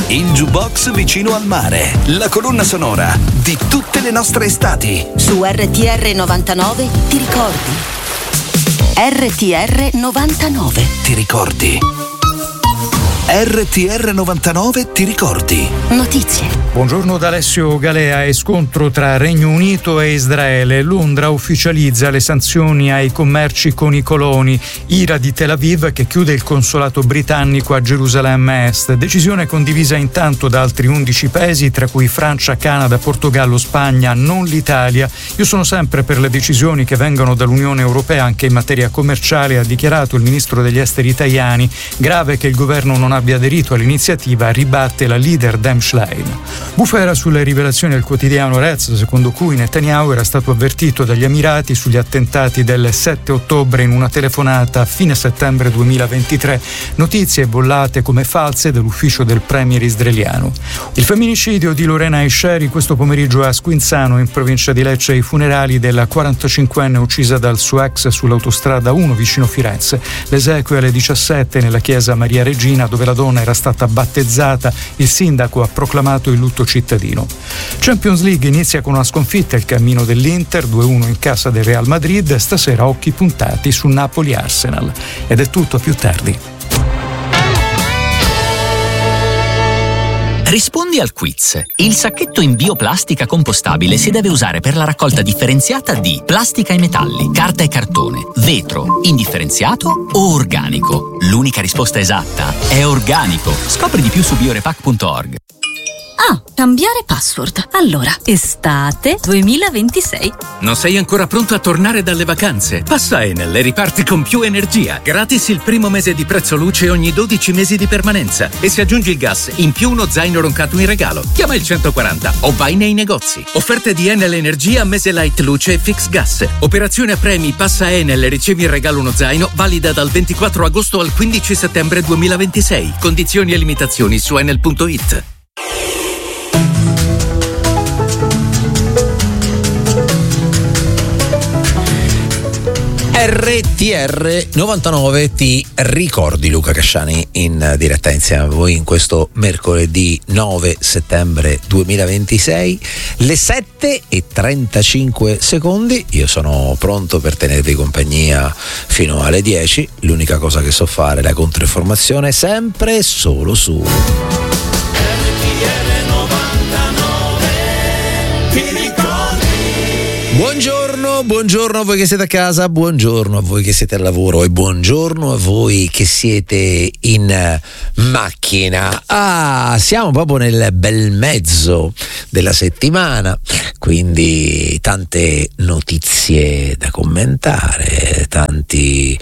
il jukebox vicino al mare, la colonna sonora di tutte le nostre estati. Su RTR 99 ti ricordi? RTR 99 Ti ricordi? RTR 99 ti ricordi? Notizie. Buongiorno da Alessio Galea. E scontro tra Regno Unito e Israele. Londra ufficializza le sanzioni ai commerci con i coloni. Ira di Tel Aviv che chiude il consolato britannico a Gerusalemme Est. Decisione condivisa intanto da altri 11 paesi, tra cui Francia, Canada, Portogallo, Spagna, non l'Italia. Io sono sempre per le decisioni che vengono dall'Unione Europea anche in materia commerciale, ha dichiarato il ministro degli esteri Tajani. Grave che il governo non abbia aderito all'iniziativa, ribatte la leader Dem Schlein. Bufera sulle rivelazioni del quotidiano Rez, secondo cui Netanyahu era stato avvertito dagli Emirati sugli attentati del 7 ottobre in una telefonata a fine settembre 2023. Notizie bollate come false dall'ufficio del premier israeliano. Il femminicidio di Lorena Esceri questo pomeriggio a Squinzano, in provincia di Lecce, i funerali della 45enne uccisa dal suo ex sull'autostrada 1 vicino Firenze. L'esequie alle 17 nella chiesa Maria Regina, dove la donna era stata battezzata. Il sindaco ha proclamato il lutto cittadino. Champions League inizia con una sconfitta il cammino dell'Inter, 2-1 in casa del Real Madrid. Stasera occhi puntati su Napoli-Arsenal. Ed è tutto, più tardi. Rispondi al quiz. Il sacchetto in bioplastica compostabile si deve usare per la raccolta differenziata di plastica e metalli, carta e cartone, vetro, indifferenziato o organico. L'unica risposta esatta è organico. Scopri di più su biorepack.org. Ah, cambiare password. Allora, estate 2026. Non sei ancora pronto a tornare dalle vacanze? Passa Enel e riparti con più energia. Gratis il primo mese di prezzo luce ogni 12 mesi di permanenza. E se aggiungi il gas, in più uno zaino roncato in regalo. Chiama il 140 o vai nei negozi. Offerte di Enel Energia, mese light luce e fix gas. Operazione a premi, passa Enel e ricevi in regalo uno zaino, valida dal 24 agosto al 15 settembre 2026. Condizioni e limitazioni su enel.it. RTR 99 ti ricordi, Luca Casciani in diretta insieme a voi in questo mercoledì 9 settembre 2026, le 7:35. Io sono pronto per tenervi compagnia fino alle 10. L'unica cosa che so fare è la controinformazione, sempre e solo su RTR 99 ti ricordi. Buongiorno a voi che siete a casa, buongiorno a voi che siete al lavoro e buongiorno a voi che siete in macchina. Siamo proprio nel bel mezzo della settimana, quindi tante notizie da commentare, tanti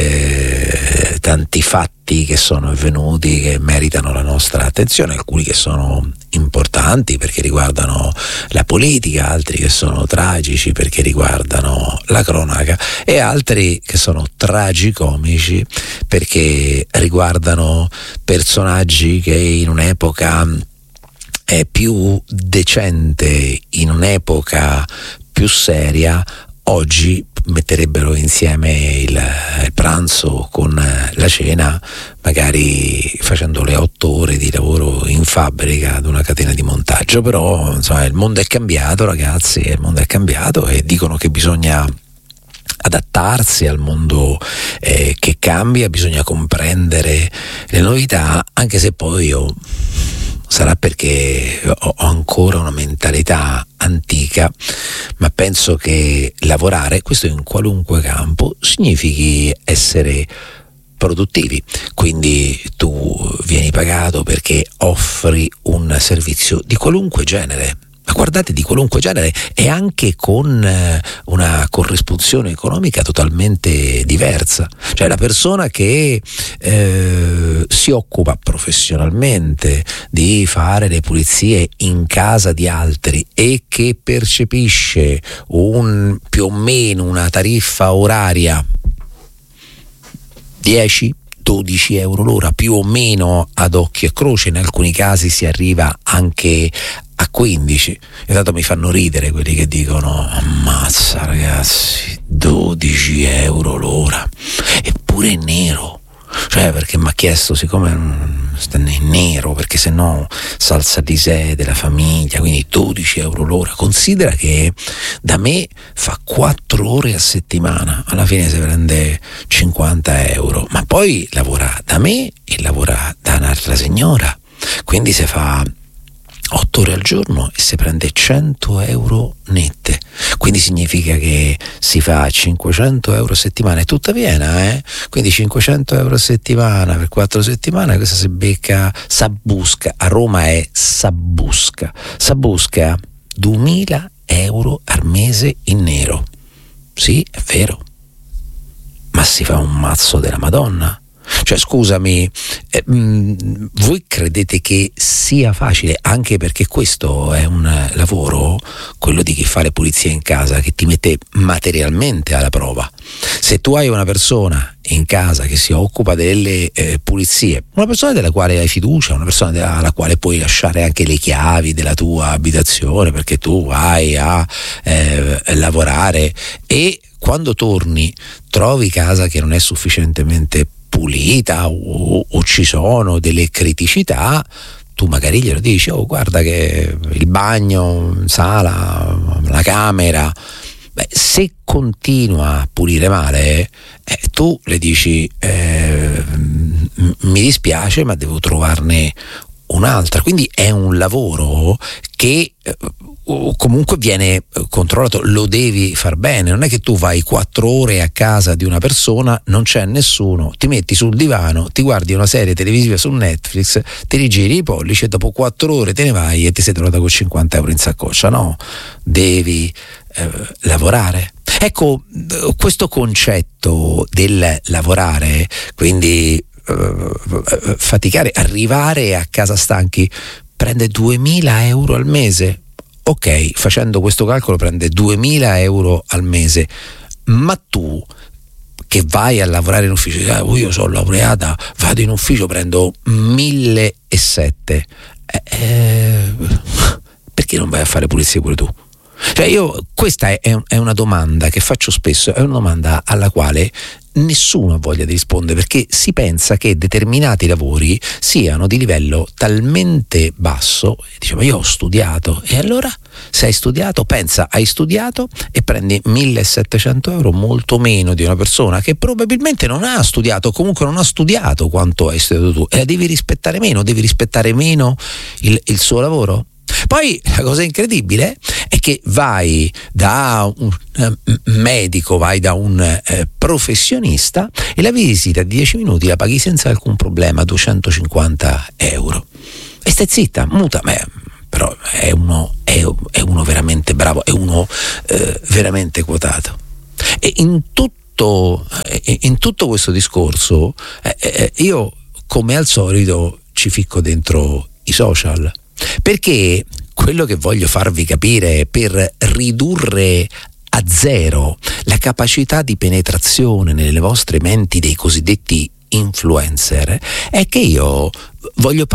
fatti che sono avvenuti che meritano la nostra attenzione, alcuni che sono importanti perché riguardano la politica, altri che sono tragici perché riguardano la cronaca e altri che sono tragicomici perché riguardano personaggi che in un'epoca più decente, in un'epoca più seria, oggi metterebbero insieme il pranzo con la cena, magari facendo le 8 ore di lavoro in fabbrica ad una catena di montaggio. Però insomma il mondo è cambiato, ragazzi, il mondo è cambiato e dicono che bisogna adattarsi al mondo che cambia, bisogna comprendere le novità, anche se poi io sarà perché ho ancora una mentalità antica, ma penso che lavorare, questo in qualunque campo, significhi essere produttivi. Quindi tu vieni pagato perché offri un servizio di qualunque genere, ma guardate, di qualunque genere, e anche con una corrispondenza economica totalmente diversa. Cioè la persona che si occupa professionalmente di fare le pulizie in casa di altri e che percepisce più o meno una tariffa oraria 10-12 euro l'ora, più o meno ad occhio e croce, in alcuni casi si arriva anche a 15. E tanto mi fanno ridere quelli che dicono: ammazza ragazzi, 12 euro l'ora, eppure è nero. Cioè, perché mi ha chiesto, siccome stanno in nero, perché sennò salsa di sede la famiglia, quindi 12 euro l'ora. Considera che da me fa 4 ore a settimana, alla fine si prende 50 euro, ma poi lavora da me e lavora da un'altra signora, quindi si fa 8 ore al giorno e si prende 100 euro nette, quindi significa che si fa 500 euro a settimana, è tutta piena, quindi 500 euro a settimana per 4 settimane, questa si becca Sabusca, a Roma è Sabusca 2000 euro al mese in nero. Sì, è vero, ma si fa un mazzo della Madonna. Cioè, scusami, voi credete che sia facile? Anche perché questo è un lavoro, quello di chi fa le pulizie in casa, che ti mette materialmente alla prova. Se tu hai una persona in casa che si occupa delle pulizie, una persona della quale hai fiducia, una persona alla quale puoi lasciare anche le chiavi della tua abitazione perché tu vai a lavorare, e quando torni trovi casa che non è sufficientemente pulita o ci sono delle criticità, tu magari glielo dici: oh, guarda che il bagno, sala, la camera. Beh, se continua a pulire male, tu le dici mi dispiace, ma devo trovarne un'altra. Quindi è un lavoro che comunque viene controllato, lo devi far bene. Non è che tu vai 4 ore a casa di una persona, non c'è nessuno, ti metti sul divano, ti guardi una serie televisiva su Netflix, ti rigiri i pollici e dopo 4 ore te ne vai e ti sei trovato con 50 euro in saccoccia. No, devi lavorare. Ecco, questo concetto del lavorare, quindi faticare, arrivare a casa stanchi, prende 2000 euro al mese. Ok, facendo questo calcolo prende 2000 euro al mese, ma tu che vai a lavorare in ufficio, io sono laureata, vado in ufficio, prendo 1.700, perché non vai a fare pulizie pure tu? Cioè, questa è una domanda che faccio spesso, è una domanda alla quale nessuno ha voglia di rispondere, perché si pensa che determinati lavori siano di livello talmente basso, dice: ma io ho studiato. E allora, se hai studiato, pensa, hai studiato e prendi 1.700 euro, molto meno di una persona che probabilmente non ha studiato, comunque non ha studiato quanto hai studiato tu, e la devi rispettare meno il suo lavoro. Poi la cosa incredibile è che vai da un medico, vai da un professionista, e la visita di 10 minuti la paghi senza alcun problema, 250 euro. E stai zitta, muta. Però è uno veramente bravo, è uno veramente quotato. E in tutto questo discorso io, come al solito, ci ficco dentro i social, perché quello che voglio farvi capire, per ridurre a zero la capacità di penetrazione nelle vostre menti dei cosiddetti influencer, è che io voglio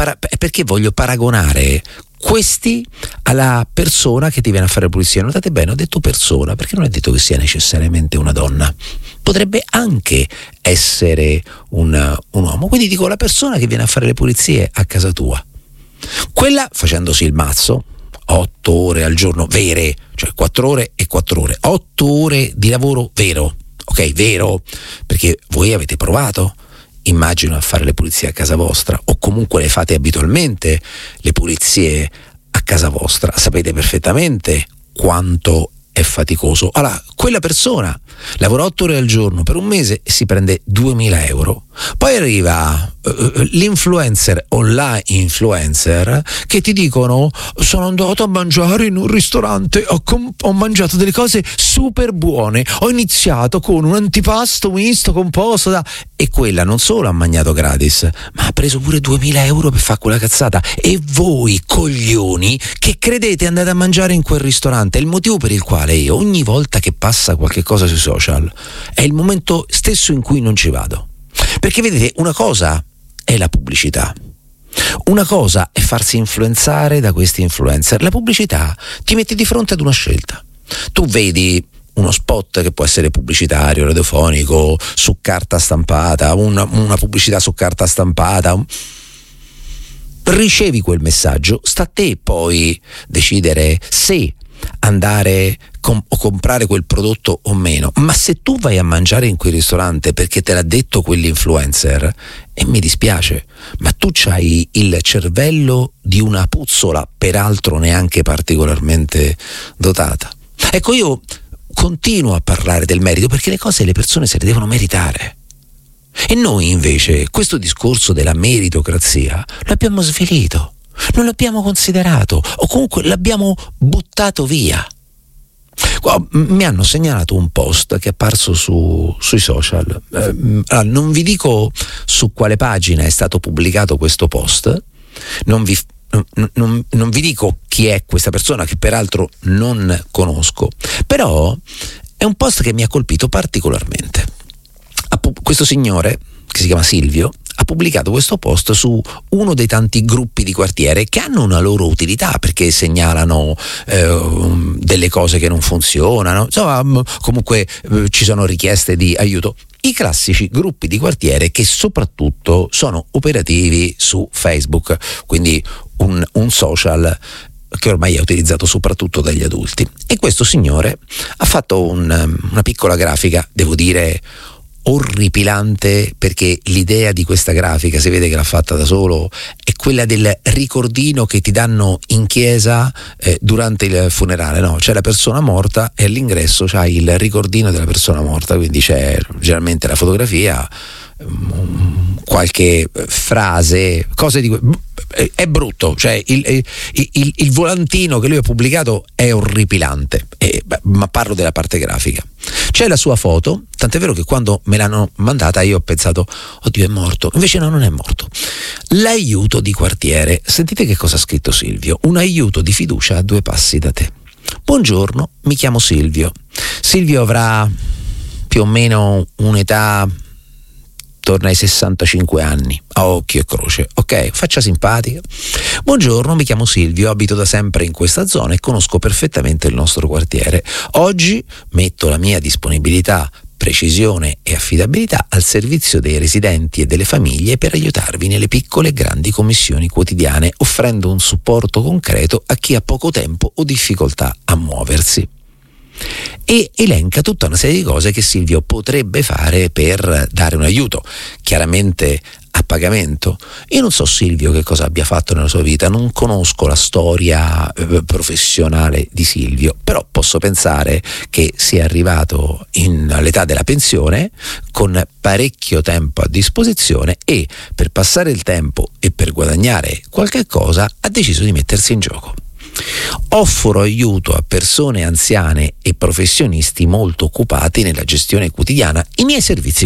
paragonare questi alla persona che ti viene a fare pulizia. Notate bene, ho detto persona perché non è detto che sia necessariamente una donna, potrebbe anche essere un uomo. Quindi dico la persona che viene a fare le pulizie a casa tua, quella facendosi il mazzo 8 ore al giorno vere, cioè 4 ore e 4 ore, 8 ore di lavoro vero, ok, vero, perché voi avete provato, immagino, a fare le pulizie a casa vostra, o comunque le fate abitualmente le pulizie a casa vostra, sapete perfettamente quanto è faticoso. Allora, quella persona lavora 8 ore al giorno per un mese e si prende 2000 euro. Poi arriva l'influencer o la influencer che ti dicono: sono andato a mangiare in un ristorante, ho mangiato delle cose super buone, ho iniziato con un antipasto misto composto e quella non solo ha mangiato gratis, ma ha preso pure 2000 euro per fare quella cazzata. E voi coglioni che credete andate a mangiare in quel ristorante. È il motivo per il quale io, ogni volta che passa qualche cosa sui social, è il momento stesso in cui non ci vado. Perché vedete, una cosa è la pubblicità, una cosa è farsi influenzare da questi influencer. La pubblicità ti mette di fronte ad una scelta. Tu vedi uno spot che può essere pubblicitario, radiofonico, su carta stampata, una pubblicità su carta stampata. Ricevi quel messaggio, sta a te poi decidere se andare o comprare quel prodotto o meno. Ma se tu vai a mangiare in quel ristorante perché te l'ha detto quell'influencer, e mi dispiace, ma tu c'hai il cervello di una puzzola, peraltro neanche particolarmente dotata. Ecco, io continuo a parlare del merito perché le cose le persone se le devono meritare. E noi invece questo discorso della meritocrazia l'abbiamo svilito, non l'abbiamo considerato, o comunque l'abbiamo buttato via. Mi hanno segnalato un post che è apparso sui social. Non vi dico su quale pagina è stato pubblicato questo post, non vi dico chi è questa persona, che peraltro non conosco, però è un post che mi ha colpito particolarmente. Questo signore, che si chiama Silvio, ha pubblicato questo post su uno dei tanti gruppi di quartiere che hanno una loro utilità, perché segnalano delle cose che non funzionano, insomma, comunque ci sono richieste di aiuto. I classici gruppi di quartiere che soprattutto sono operativi su Facebook, quindi un social che ormai è utilizzato soprattutto dagli adulti. E questo signore ha fatto una piccola grafica, devo dire orripilante, perché l'idea di questa grafica, si vede che l'ha fatta da solo, è quella del ricordino che ti danno in chiesa durante il funerale, no? C'è la persona morta e all'ingresso c'hai il ricordino della persona morta, quindi c'è generalmente la fotografia, qualche frase, cose di è brutto, cioè il volantino che lui ha pubblicato è orripilante, ma parlo della parte grafica. C'è la sua foto, tant'è vero che quando me l'hanno mandata io ho pensato, oddio, è morto, invece no, non è morto. L'aiuto di quartiere, sentite che cosa ha scritto Silvio: un aiuto di fiducia a 2 passi da te. Buongiorno, mi chiamo Silvio. Silvio avrà più o meno un'età torna ai 65 anni, a occhio e croce, ok? Faccia simpatica. Buongiorno, mi chiamo Silvio, abito da sempre in questa zona e conosco perfettamente il nostro quartiere. Oggi metto la mia disponibilità, precisione e affidabilità al servizio dei residenti e delle famiglie per aiutarvi nelle piccole e grandi commissioni quotidiane, offrendo un supporto concreto a chi ha poco tempo o difficoltà a muoversi. E elenca tutta una serie di cose che Silvio potrebbe fare per dare un aiuto, chiaramente a pagamento. Io non so Silvio che cosa abbia fatto nella sua vita, non conosco la storia professionale di Silvio, però posso pensare che sia arrivato all'età della pensione con parecchio tempo a disposizione e per passare il tempo e per guadagnare qualche cosa ha deciso di mettersi in gioco. Offro aiuto a persone anziane e professionisti molto occupati nella gestione quotidiana. I miei servizi